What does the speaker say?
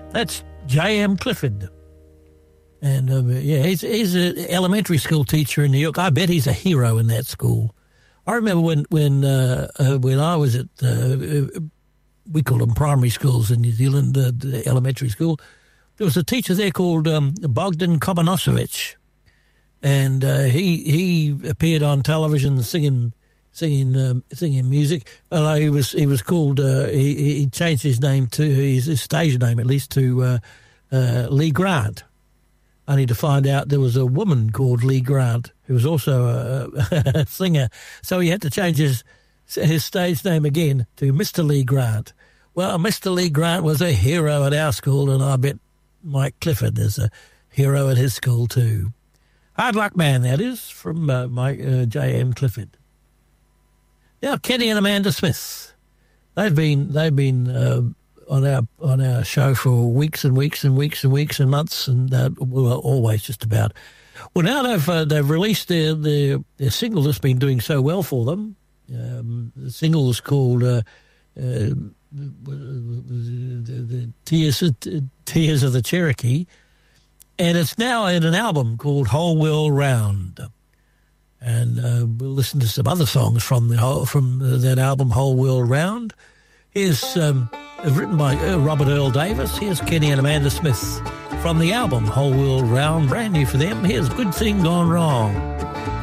That's J.M. Clifford. And, he's an elementary school teacher in New York. I bet he's a hero in that school. I remember when I was at, we called them primary schools in New Zealand, the elementary school, there was a teacher there called Bogdan Kobanosevich. And he appeared on television singing music. He was called. He changed his name to his stage name at least to Lee Grant. Only to find out there was a woman called Lee Grant who was also a singer. So he had to change his stage name again to Mr. Lee Grant. Well, Mr. Lee Grant was a hero at our school, and I bet Mike Clifford is a hero at his school too. Hard Luck Man, that is, from J.M. Clifford. Now, Kenny and Amanda Smith. They've been on our show for weeks and weeks and weeks and weeks and months, and well, always just about. Well, now they've released their single that's been doing so well for them. The single is called the Tears of the Cherokee, and it's now in an album called Whole World Round. And we'll listen to some other songs from that album, Whole World Round. Here's written by Robert Earl Davis. Here's Kenny and Amanda Smith from the album Whole World Round, brand new for them. Here's Good Thing Gone Wrong.